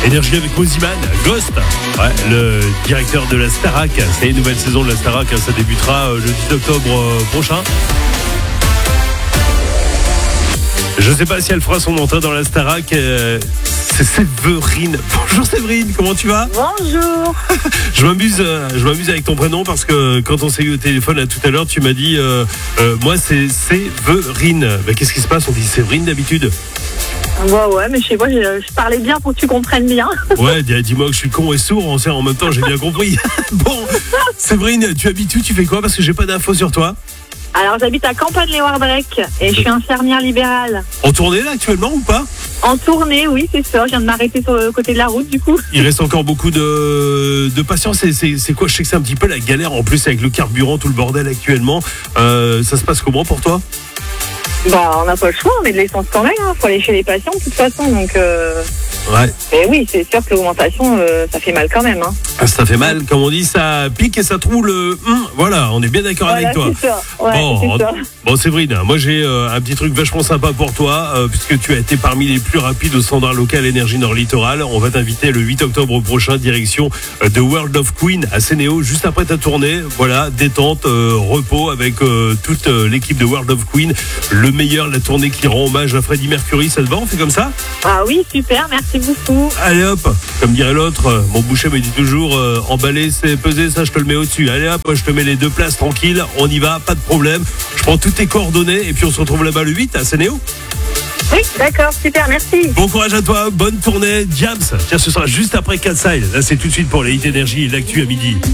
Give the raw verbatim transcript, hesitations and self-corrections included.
Énergie avec Moziman, Ghost, ouais, le directeur de la Starac. C'est une nouvelle saison de la Starac, ça débutera le dix octobre prochain. Je ne sais pas si elle fera son entrée dans la Starac. Euh, c'est Séverine. Bonjour Séverine, comment tu vas ? Bonjour. Je m'amuse, euh, je m'amuse avec ton prénom parce que quand on s'est eu au téléphone là, tout à l'heure, tu m'as dit euh, euh, moi c'est Séverine. Ben, qu'est-ce qui se passe ? On dit Séverine d'habitude ? Ouais, ouais, mais je sais pas, je, je parlais bien pour que tu comprennes bien. Ouais, dis-moi que je suis con et sourd, on sait, en même temps j'ai bien compris. Bon, Séverine, tu habites où ? Tu fais quoi ? Parce que j'ai pas d'infos sur toi. Alors j'habite à Campagne-les-Wardrec et je suis infirmière libérale. En tournée là actuellement ou pas ? En tournée, oui, c'est ça. Je viens de m'arrêter sur le côté de la route du coup. Il reste encore beaucoup de, de patients. C'est, c'est, c'est quoi ? Je sais que c'est un petit peu la galère en plus avec le carburant, tout le bordel actuellement. Euh, ça se passe comment pour toi ? Bah, on n'a pas le choix, on met de l'essence quand même. Hein. Faut aller chez les patients de toute façon, donc. Euh... Ouais. Mais oui, c'est sûr que l'augmentation, euh, ça fait mal quand même. Hein. Ah, ça fait mal, comme on dit, ça pique et ça troue le. Hum, voilà, on est bien d'accord voilà, avec toi. C'est ça. Ouais, bon, c'est en... ça. bon, Séverine, moi j'ai euh, un petit truc vachement sympa pour toi, euh, puisque tu as été parmi les plus rapides au standard local Énergie Nord Littoral. On va t'inviter le huit octobre prochain, direction euh, The World of Queen à Sénéo, juste après ta tournée. Voilà, détente, euh, repos avec euh, toute euh, l'équipe de World of Queen. Le meilleur, la tournée qui rend hommage à Freddie Mercury. Ça te va ? On fait comme ça ? Ah oui, super, merci beaucoup. Allez hop, comme dirait l'autre, euh, mon boucher me dit toujours euh, emballer c'est peser, ça je te le mets au-dessus. Allez hop, je te mets les deux places tranquille, on y va, pas de problème. Je prends toutes tes coordonnées et puis on se retrouve là-bas le huit à Sénéo. Oui, d'accord, super, merci. Bon courage à toi, bonne tournée, Jams. Tiens, ce sera juste après Cat Style. Là c'est tout de suite pour les hit énergie et l'actu à midi.